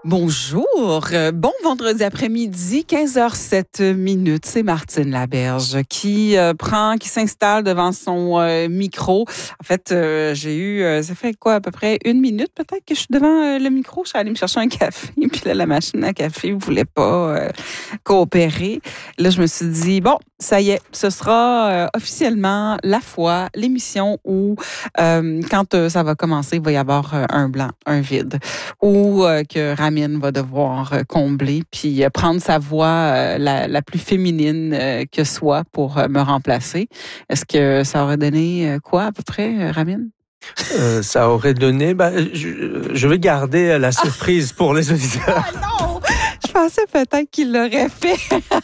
Bonjour, bon vendredi après-midi, 15h07. C'est Martine Laberge qui s'installe devant son micro. En fait, j'ai eu, ça fait quoi, à peu près 1 minute peut-être que je suis devant le micro. Je suis allée me chercher un café, puis là, la machine à café ne voulait pas coopérer. Là, je me suis dit, bon, ça y est, ce sera officiellement la fois, l'émission où, quand ça va commencer, il va y avoir un blanc, un vide, ou que Ramin va devoir combler, puis prendre sa voix la plus féminine que soit pour me remplacer. Est-ce que ça aurait donné quoi à peu près, Ramin? Ça aurait donné... je vais garder la surprise pour les auditeurs. Ah non! Je pensais peut-être qu'il l'aurait fait.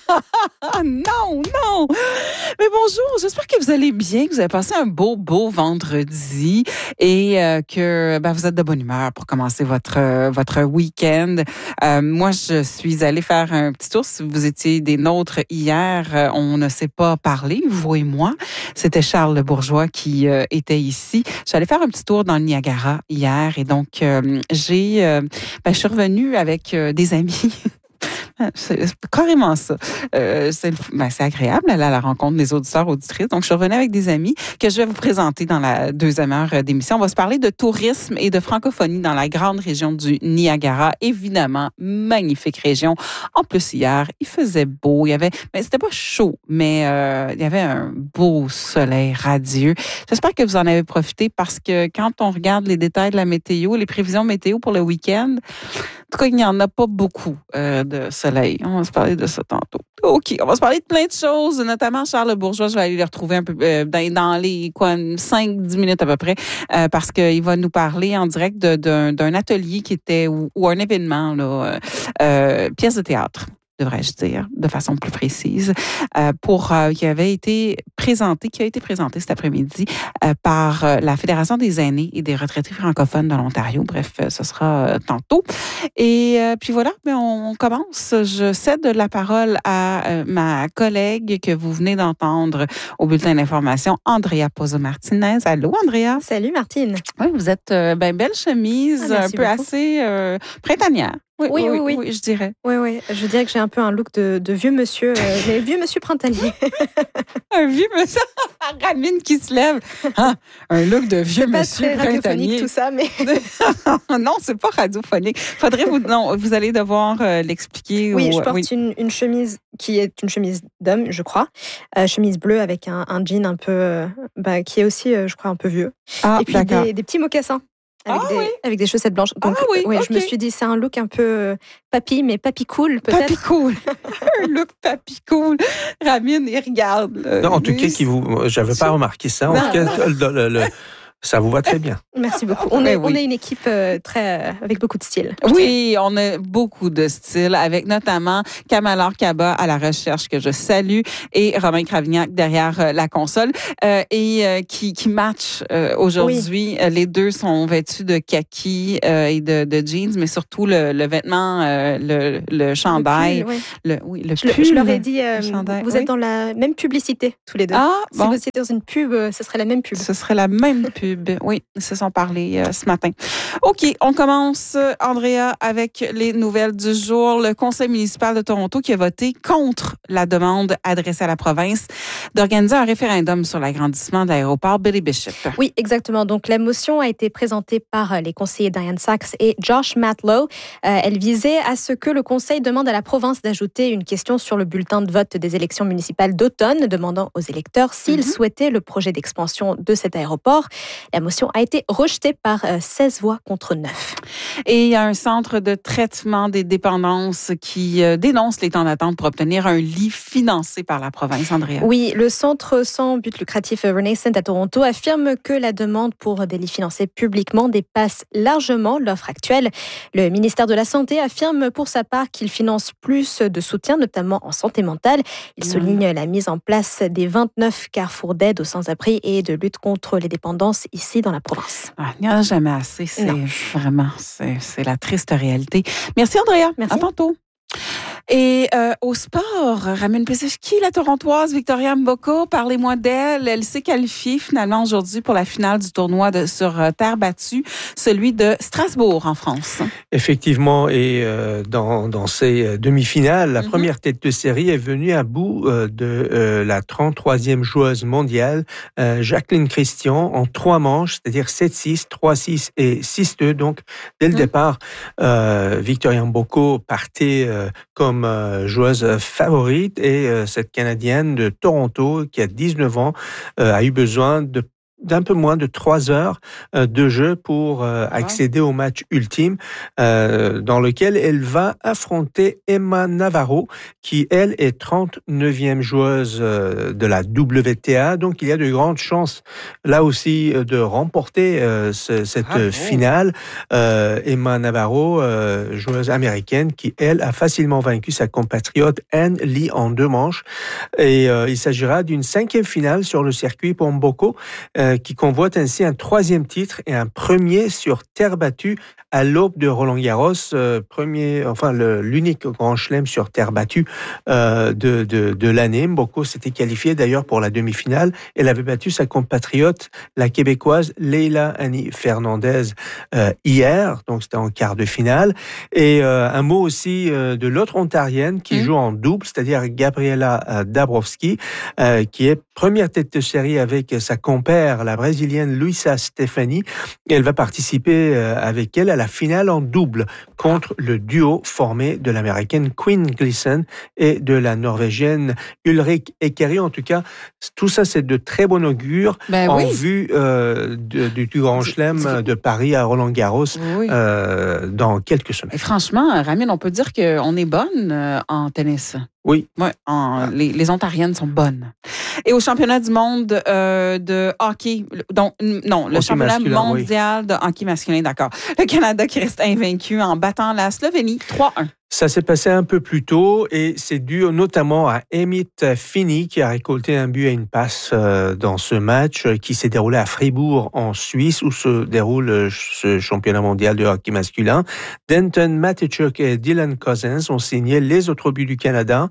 Non! Mais bonjour, j'espère que vous allez bien, que vous avez passé un beau vendredi et que vous êtes de bonne humeur pour commencer votre week-end. Moi, je suis allée faire un petit tour. Si vous étiez des nôtres hier, on ne s'est pas parlé, vous et moi. C'était Charles Le Bourgeois qui était ici. Je suis allée faire un petit tour dans le Niagara hier et donc je suis revenue avec des amis. C'est carrément ça. C'est agréable d'aller à la rencontre des auditeurs, auditrices. Donc, je suis revenue avec des amis que je vais vous présenter dans la deuxième heure d'émission. On va se parler de tourisme et de francophonie dans la grande région du Niagara. Évidemment, magnifique région. En plus, hier, il faisait beau. C'était pas chaud, mais il y avait un beau soleil radieux. J'espère que vous en avez profité parce que quand on regarde les détails de la météo, les prévisions météo pour le week-end, en tout cas, il n'y en a pas beaucoup de soleil. On va se parler de ça tantôt. OK, on va se parler de plein de choses, notamment Charles Bourgeois. Je vais aller le retrouver un peu dans les 5-10 minutes à peu près, parce qu'il va nous parler en direct d'un atelier qui était ou un événement, là, pièce de théâtre, devrais-je dire, de façon plus précise, qui a été présenté cet après-midi par la Fédération des aînés et des retraités francophones de l'Ontario. Bref, ce sera tantôt. Et puis voilà, on commence. Je cède la parole à ma collègue que vous venez d'entendre au bulletin d'information, Andrea Pozzo-Martinez. Allô, Andrea? Salut, Martine. Oui, vous êtes belle chemise, un peu beaucoup. Assez printanière. Oui, je dirais. Oui, je dirais que j'ai un peu un look de vieux monsieur, mais vieux monsieur printanier. Un vieux monsieur, Ramin qui se lève. Ah, un look de vieux monsieur printanier. C'est pas très radiophonique tout ça, mais... Non, c'est pas radiophonique. Vous allez devoir l'expliquer. Oui, je porte une chemise qui est une chemise d'homme, je crois. Chemise bleue avec un jean un peu... qui est aussi, je crois, un peu vieux. Ah, et puis des petits mocassins. Avec des chaussettes blanches. Donc, okay. Je me suis dit, c'est un look un peu papy, mais papy cool, peut-être. Papy cool. Un look papy cool. Ramin, il regarde. Non, en tout cas, j'avais pas remarqué ça. En tout cas, ça vous va très bien. Merci beaucoup. On est une équipe avec beaucoup de style. Oui, on a beaucoup de style, avec notamment Kamala Kaba à la recherche, que je salue, et Romain Cravignac derrière la console, qui match aujourd'hui. Oui. Les deux sont vêtus de kaki et de jeans, mais surtout le vêtement, le chandail. Le pull. Je leur ai dit, vous êtes dans la même publicité, tous les deux. Si vous étiez dans une pub, ce serait la même pub. Ce serait la même pub. Oui, ils se sont parlé ce matin. OK, on commence, Andrea, avec les nouvelles du jour. Le Conseil municipal de Toronto qui a voté contre la demande adressée à la province d'organiser un référendum sur l'agrandissement de l'aéroport Billy Bishop. Oui, exactement. Donc, la motion a été présentée par les conseillers Diane Sachs et Josh Matlow. Elle visait à ce que le Conseil demande à la province d'ajouter une question sur le bulletin de vote des élections municipales d'automne, demandant aux électeurs s'ils souhaitaient le projet d'expansion de cet aéroport. La motion a été rejetée par 16 voix contre 9. Et il y a un centre de traitement des dépendances qui dénonce les temps d'attente pour obtenir un lit financé par la province, Andrea. Oui, le centre sans but lucratif Renaissance à Toronto affirme que la demande pour des lits financés publiquement dépasse largement l'offre actuelle. Le ministère de la Santé affirme pour sa part qu'il finance plus de soutien, notamment en santé mentale. Il souligne la mise en place des 29 carrefours d'aide aux sans-abri et de lutte contre les dépendances ici dans la province. Il n'y en a jamais assez. C'est la triste réalité. Merci, Andrea. Merci. À tantôt. Et au sport, Ramin Pesevski, la Torontoise Victoria Mboko, parlez-moi d'elle. Elle s'est qualifiée finalement aujourd'hui pour la finale du tournoi sur terre battue, celui de Strasbourg en France. Effectivement, et dans ces demi-finales, la première tête de série est venue à bout de la 33e joueuse mondiale, Jacqueline Christian, en 3 manches, c'est-à-dire 7-6, 3-6 et 6-2. Donc, dès le départ, Victoria Mboko partait comme joueuse favorite et cette Canadienne de Toronto, qui a 19 ans, a eu besoin d'un peu moins de 3 heures de jeu pour accéder au match ultime dans lequel elle va affronter Emma Navarro, qui, elle, est 39e joueuse de la WTA. Donc, il y a de grandes chances, là aussi, de remporter cette finale. Emma Navarro, joueuse américaine, qui, elle, a facilement vaincu sa compatriote Anne Lee en 2 manches. Et il s'agira d'une 5e finale sur le circuit pour Mboko, qui convoite ainsi un 3e titre et un premier sur terre battue à l'aube de Roland-Garros, l'unique grand chelem sur terre battue de l'année. Mboko s'était qualifiée d'ailleurs pour la demi-finale. Elle avait battu sa compatriote, la Québécoise Leila Annie Fernandez, hier, donc c'était en quart de finale. Et un mot aussi de l'autre Ontarienne qui joue en double, c'est-à-dire Gabriela Dabrowski, qui est première tête de série avec sa compère, la brésilienne Luisa Stefani. Elle va participer avec elle à la finale en double contre le duo formé de l'américaine Quinn Gleason et de la norvégienne Ulrik Ekeri. En tout cas, tout ça, c'est de très bon augure vue du Grand Chelem de Paris à Roland-Garros dans quelques semaines. Et franchement, Ramine, on peut dire qu'on est bonne en tennis. Oui. Ouais, les Ontariennes sont bonnes. Et au championnat du monde de hockey, le championnat mondial de hockey masculin, d'accord. Le Canada qui reste invaincu en battant la Slovénie 3-1. Ça s'est passé un peu plus tôt et c'est dû notamment à Emmett Finney qui a récolté un but et une passe dans ce match qui s'est déroulé à Fribourg en Suisse où se déroule ce championnat mondial de hockey masculin. Denton Mateychuk et Dylan Cousins ont signé les autres buts du Canada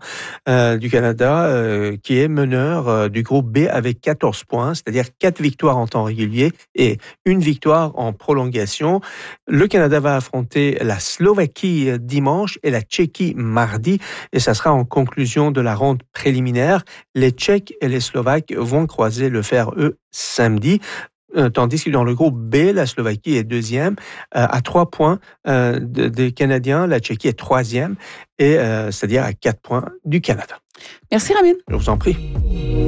qui est meneur du groupe B avec 14 points, c'est-à-dire 4 victoires en temps régulier et 1 victoire en prolongation. Le Canada va affronter la Slovaquie dimanche et la Tchéquie mardi, et ça sera en conclusion de la ronde préliminaire. Les Tchèques et les Slovaques vont croiser le fer, eux, samedi. Tandis que dans le groupe B, la Slovaquie est 2e à 3 points des Canadiens, la Tchéquie est 3e, et c'est-à-dire à 4 points du Canada. Merci Ramine. Je vous en prie.